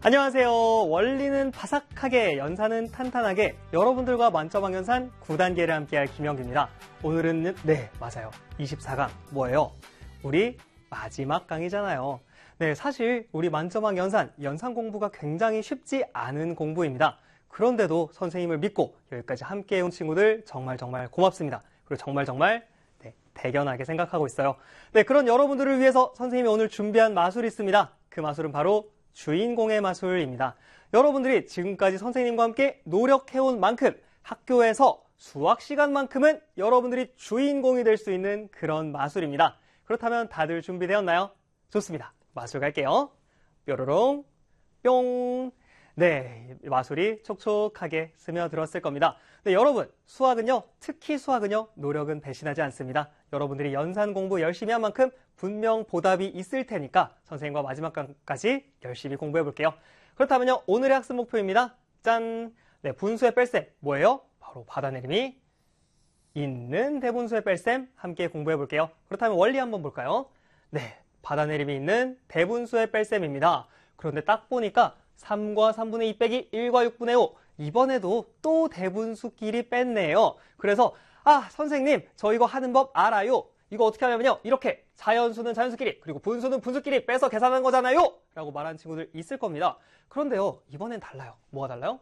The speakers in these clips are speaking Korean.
안녕하세요. 원리는 바삭하게, 연산은 탄탄하게 여러분들과 만점왕연산 9단계를 함께할 김영규입니다. 오늘은 맞아요. 24강 뭐예요? 우리 마지막 강이잖아요. 네, 사실 우리 만점왕연산, 연산 공부가 굉장히 쉽지 않은 공부입니다. 그런데도 선생님을 믿고 여기까지 함께해온 친구들 정말 고맙습니다. 그리고 정말 대견하게 생각하고 있어요. 네, 그런 여러분들을 위해서 선생님이 오늘 준비한 마술이 있습니다. 그 마술은 바로 주인공의 마술입니다. 여러분들이 지금까지 선생님과 함께 노력해온 만큼 학교에서 수학 시간만큼은 여러분들이 주인공이 될 수 있는 그런 마술입니다. 그렇다면 다들 준비되었나요? 좋습니다. 마술 갈게요. 뾰로롱 뿅. 네, 마술이 촉촉하게 스며들었을 겁니다. 네, 여러분, 수학은요, 특히 수학은요, 노력은 배신하지 않습니다. 여러분들이 연산 공부 열심히 한 만큼 분명 보답이 있을 테니까 선생님과 마지막 강까지 열심히 공부해 볼게요. 그렇다면요, 오늘의 학습 목표입니다. 짠! 네, 분수의 뺄셈 뭐예요? 바로 받아내림이 있는 대분수의 뺄셈 함께 공부해 볼게요. 그렇다면 원리 한번 볼까요? 네, 받아내림이 있는 대분수의 뺄셈입니다. 그런데 딱 보니까 3과 3분의 2 빼기 1과 6분의 5 이번에도 또 대분수끼리 뺐네요. 그래서 선생님 저 이거 하는 법 알아요. 이거 어떻게 하냐면요, 이렇게 자연수는 자연수끼리 그리고 분수는 분수끼리 빼서 계산한 거잖아요 라고 말하는 친구들 있을 겁니다. 그런데요, 이번엔 달라요. 뭐가 달라요?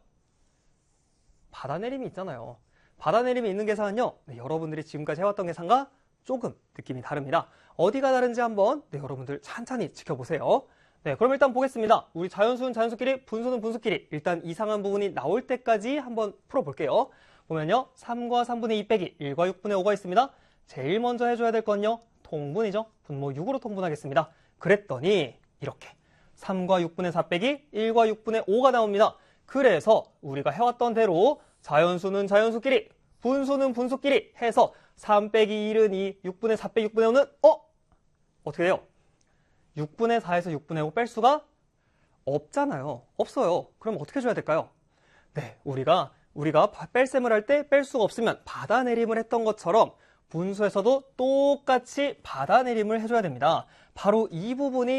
받아내림이 있잖아요. 받아내림이 있는 계산은요, 여러분들이 지금까지 해왔던 계산과 조금 느낌이 다릅니다. 어디가 다른지 한번 여러분들 찬찬히 지켜보세요. 네, 그럼 일단 보겠습니다. 우리 자연수는 자연수끼리, 분수는 분수끼리 일단 이상한 부분이 나올 때까지 한번 풀어볼게요. 보면요, 3과 3분의 2 빼기 1과 6분의 5가 있습니다. 제일 먼저 해줘야 될 건요, 통분이죠. 분모 6으로 통분하겠습니다. 그랬더니 이렇게 3과 6분의 4 빼기 1과 6분의 5가 나옵니다. 그래서 우리가 해왔던 대로 자연수는 자연수끼리, 분수는 분수끼리 해서 3 빼기 1은 2, 6분의 4 빼기 6분의 5는 어떻게 돼요? 6분의 4에서 6분의 5 뺄 수가 없잖아요. 없어요. 그럼 어떻게 줘야 될까요? 네, 우리가 뺄셈을 할 때 뺄 수가 없으면 받아내림을 했던 것처럼 분수에서도 똑같이 받아내림을 해줘야 됩니다. 바로 이 부분이